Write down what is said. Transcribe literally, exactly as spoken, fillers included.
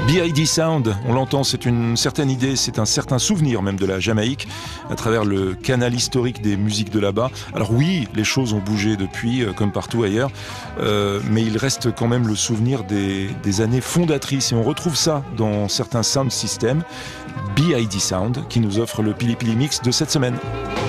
B I D Sound, on l'entend, c'est une certaine idée, c'est un certain souvenir même de la Jamaïque, à travers le canal historique des musiques de là-bas. Alors oui, les choses ont bougé depuis, euh, comme partout ailleurs, euh, mais il reste quand même le souvenir des, des années fondatrices, et on retrouve ça dans certains sound systems. B I D Sound, qui nous offre le Pili Pili Mix de cette semaine.